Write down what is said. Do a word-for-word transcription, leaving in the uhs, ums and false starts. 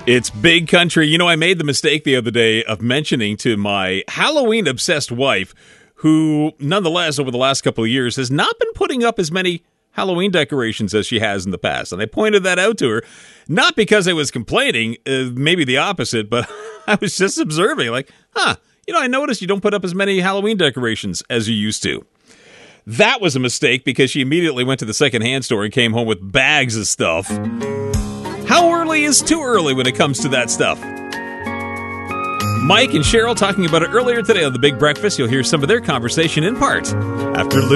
It's Big Country. You know, I made the mistake the other day of mentioning to my Halloween-obsessed wife, who, nonetheless, over the last couple of years, has not been putting up as many Halloween decorations as she has in the past. And I pointed that out to her, not because I was complaining, uh, maybe the opposite, but I was just observing, like, huh, you know, I noticed you don't put up as many Halloween decorations as you used to. That was a mistake because she immediately went to the secondhand store and came home with bags of stuff. How early is too early when it comes to that stuff? Mike and Cheryl talking about it earlier today on The Big Breakfast. You'll hear some of their conversation in part after Lou.